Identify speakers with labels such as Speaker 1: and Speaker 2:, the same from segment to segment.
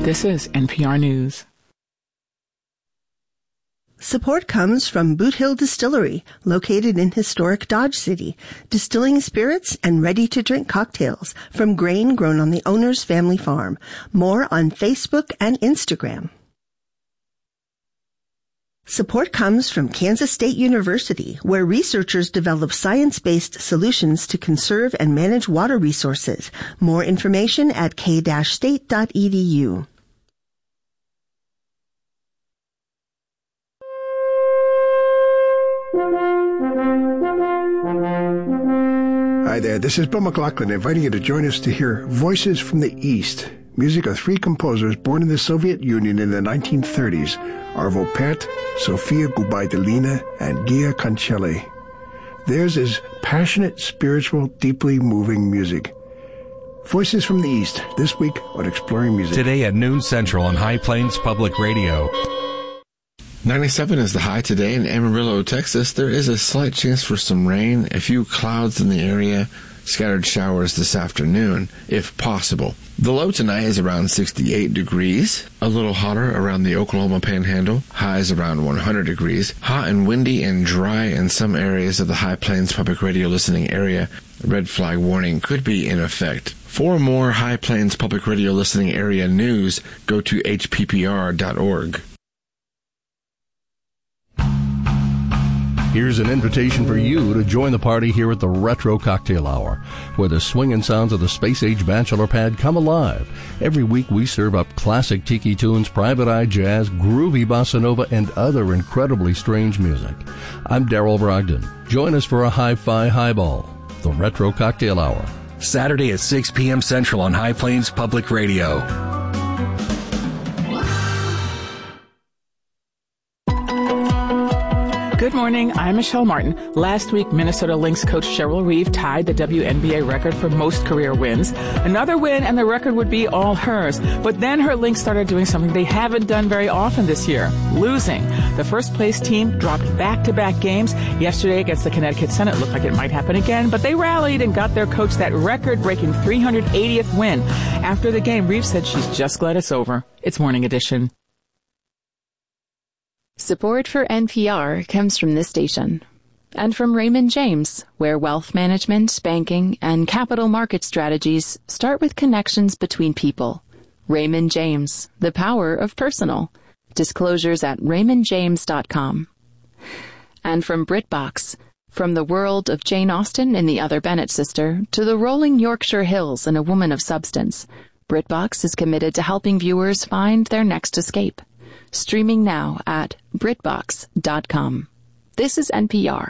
Speaker 1: This is NPR News.
Speaker 2: Support comes from Boot Hill Distillery, located in historic Dodge City, distilling spirits and ready-to-drink cocktails from grain grown on the owner's family farm. More on Facebook and Instagram. Support comes from Kansas State University, where researchers develop science-based solutions to conserve and manage water resources. More information at k-state.edu.
Speaker 3: Hi there, this is Bill McLaughlin inviting you to join us to hear Voices from the East, music of three composers born in the Soviet Union in the 1930s, Arvo Pärt, Sofia Gubaidulina, and Gia Cancelli. Theirs is passionate, spiritual, deeply moving music. Voices from the East, this week on Exploring Music.
Speaker 4: Today at noon Central on High Plains Public Radio.
Speaker 5: 97 is the high today in Amarillo, Texas. There is a slight chance for some rain, a few clouds in the area, scattered showers this afternoon, if possible. The low tonight is around 68 degrees, a little hotter around the Oklahoma Panhandle, highs around 100 degrees, hot and windy and dry in some areas of the High Plains Public Radio listening area. A red flag warning could be in effect. For more High Plains Public Radio listening area news, go to hppr.org.
Speaker 6: Here's an invitation for you to join the party here at the Retro Cocktail Hour, where the swinging sounds of the space-age bachelor pad come alive. Every week we serve up classic tiki tunes, private eye jazz, groovy bossa nova, and other incredibly strange music. I'm Daryl Brogdon. Join us for a hi-fi highball, the Retro Cocktail Hour.
Speaker 4: Saturday at 6 p.m. Central on High Plains Public Radio.
Speaker 1: Good morning, I'm Michelle Martin. Last week, Minnesota Lynx coach Cheryl Reeve tied the WNBA record for most career wins. Another win and the record would be all hers. But then her Lynx started doing something they haven't done very often this year, losing. The first place team dropped back-to-back games. Yesterday against the Connecticut Sun, it looked like it might happen again, but they rallied and got their coach that record-breaking 380th win. After the game, Reeve said she's just glad it's over. It's Morning Edition.
Speaker 7: Support for NPR comes from this station and from Raymond James, where wealth management, banking, and capital market strategies start with connections between people. Raymond James, the power of personal. Disclosures at raymondjames.com. And from BritBox, from the world of Jane Austen in The Other Bennett Sister to the rolling Yorkshire Hills in A Woman of Substance, BritBox is committed to helping viewers find their next escape. Streaming now at BritBox.com. This is NPR.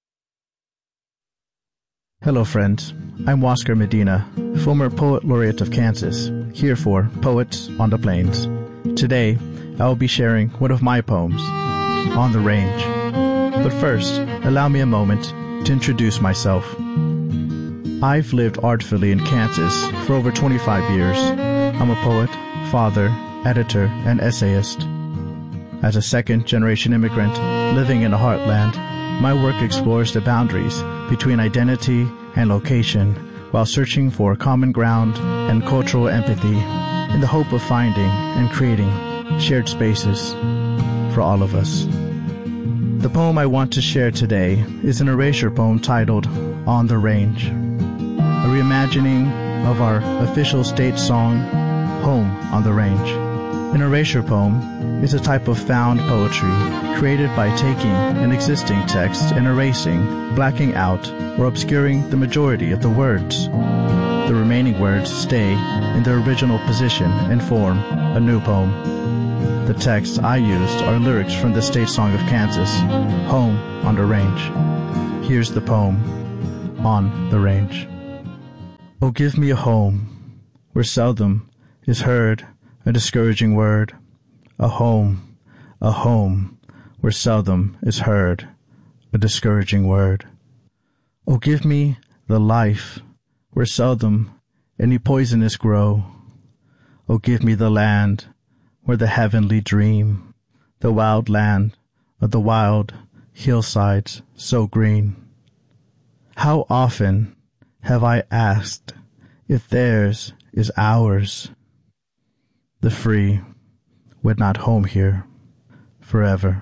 Speaker 8: Hello, friends. I'm Oscar Medina, former Poet Laureate of Kansas, here for Poets on the Plains. Today, I will be sharing one of my poems, On the Range. But first, allow me a moment to introduce myself. I've lived artfully in Kansas for over 25 years. I'm a poet, father, editor, and essayist. As a second-generation immigrant living in the heartland, my work explores the boundaries between identity and location while searching for common ground and cultural empathy in the hope of finding and creating shared spaces for all of us. The poem I want to share today is an erasure poem titled On the Range, a reimagining of our official state song, Home on the Range. An erasure poem is a type of found poetry created by taking an existing text and erasing, blacking out, or obscuring the majority of the words. The remaining words stay in their original position and form a new poem. The texts I used are lyrics from the state song of Kansas, Home on the Range. Here's the poem, On the Range. Oh, give me a home where seldom is heard a discouraging word. A home where seldom is heard a discouraging word. Oh, give me the life where seldom any poisonous grow. Oh, give me the land where the heavenly dream, the wild land of the wild hillsides so green. How often have I asked if theirs is ours? the free, would not home here forever.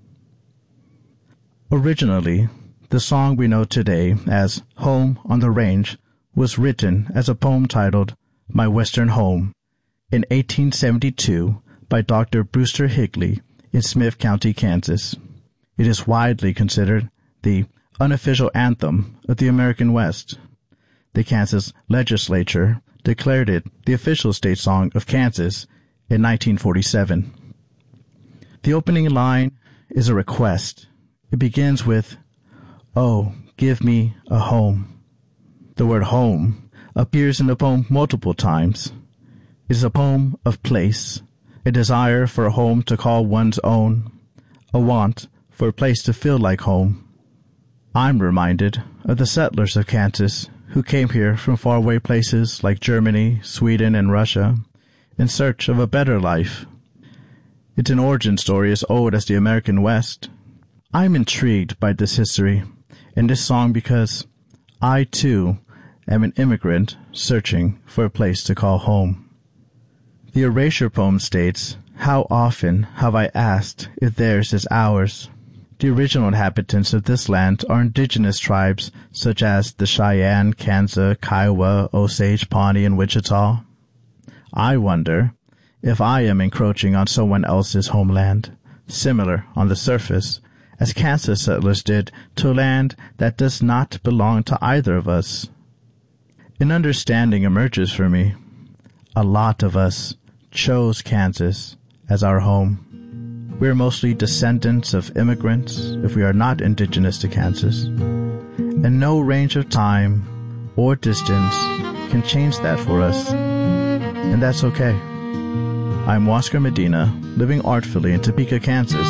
Speaker 8: Originally, the song we know today as Home on the Range was written as a poem titled My Western Home in 1872 by Dr. Brewster Higley in Smith County, Kansas. It is widely considered the unofficial anthem of the American West. The Kansas legislature declared it the official state song of Kansas in 1947. The opening line is a request. It begins with, "Oh, give me a home." The word home appears in the poem multiple times. It is a poem of place, a desire for a home to call one's own, a want for a place to feel like home. I'm reminded of the settlers of Kansas who came here from faraway places like Germany, Sweden, and Russia in search of a better life. It's an origin story as old as the American West. I'm intrigued by this history and this song because I, too, am an immigrant searching for a place to call home. The Erasure poem states, "How often have I asked if theirs is ours?" The original inhabitants of this land are indigenous tribes such as the Cheyenne, Kansa, Kiowa, Osage, Pawnee, and Wichita. I wonder if I am encroaching on someone else's homeland, similar on the surface, as Kansas settlers did to a land that does not belong to either of us. An understanding emerges for me. A lot of us chose Kansas as our home. We are mostly descendants of immigrants if we are not indigenous to Kansas. And no range of time or distance can change that for us. And that's okay. I'm Oscar Medina, living artfully in Topeka, Kansas.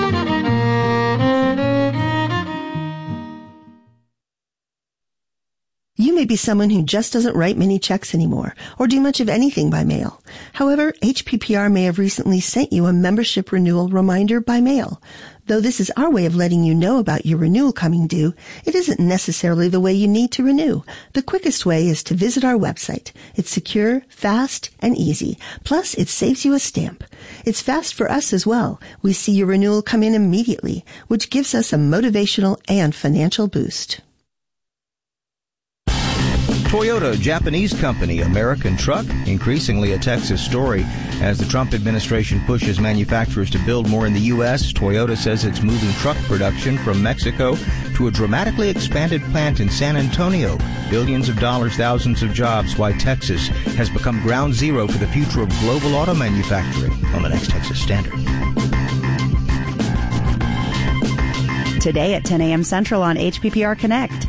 Speaker 2: You may be someone who just doesn't write many checks anymore or do much of anything by mail. However, HPPR may have recently sent you a membership renewal reminder by mail. Though this is our way of letting you know about your renewal coming due, it isn't necessarily the way you need to renew. The quickest way is to visit our website. It's secure, fast, and easy. Plus, it saves you a stamp. It's fast for us as well. We see your renewal come in immediately, which gives us a motivational and financial boost.
Speaker 9: Toyota, Japanese company, American truck, increasingly a Texas story. As the Trump administration pushes manufacturers to build more in the U.S., Toyota says it's moving truck production from Mexico to a dramatically expanded plant in San Antonio. Billions of dollars, thousands of jobs, why Texas has become ground zero for the future of global auto manufacturing on the next Texas Standard.
Speaker 10: Today at 10 a.m. Central on HPPR Connect.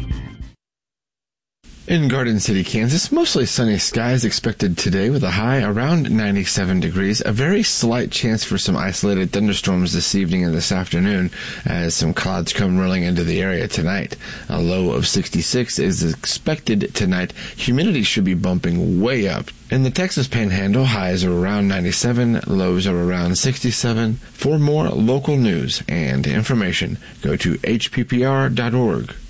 Speaker 5: In Garden City, Kansas, mostly sunny skies expected today with a high around 97 degrees. A very slight chance for some isolated thunderstorms this evening and this afternoon as some clouds come rolling into the area tonight. A low of 66 is expected tonight. Humidity should be bumping way up. In the Texas Panhandle, highs are around 97, lows are around 67. For more local news and information, go to hppr.org.